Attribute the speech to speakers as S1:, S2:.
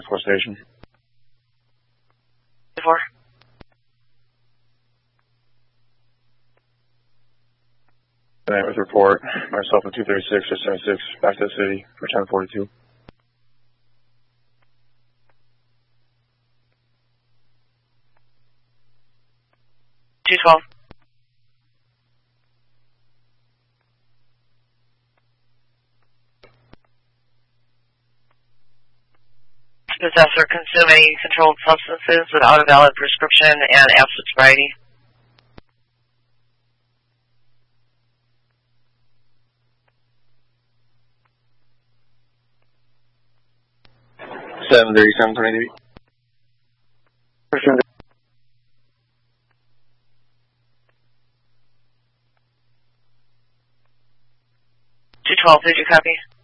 S1: 4 station.
S2: 4.
S1: Tonight with report, myself at 236, 676, back to the city for 1042.
S2: 212. Possess or consume any controlled substances without a valid prescription and absent sobriety.
S1: Seven 3720.
S2: 212, did you copy?